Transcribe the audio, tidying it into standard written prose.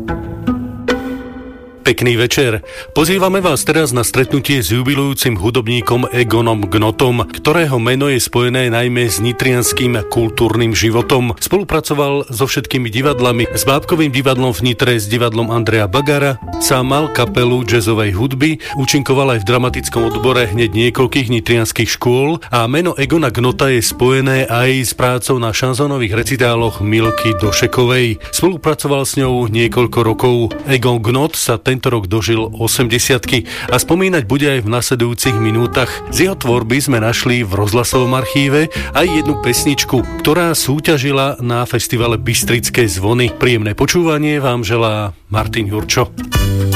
Pekný večer. Pozývame vás teraz na stretnutie s jubilujúcim hudobníkom Egonom Gnotom, ktorého meno je spojené najmä s nitrianským kultúrnym životom. Spolupracoval so všetkými divadlami, s Bábkovým divadlom v Nitre, s divadlom Andreja Bagara, sám mal kapelu jazzovej hudby, účinkoval aj v dramatickom odbore hneď niekoľkých nitrianských škôl a meno Egona Gnota je spojené aj s prácou na šanzónových recitáloch Milky Došekovej. Spolupracoval s ňou niekoľko rokov. Egon Gnot sa tento rok dožil 80-ky a spomínať bude aj v nasledujúcich minútach. Z jeho tvorby sme našli v rozhlasovom archíve aj jednu pesničku, ktorá súťažila na festivale Bystrické zvony. Príjemné počúvanie vám želá Martin Jurčo.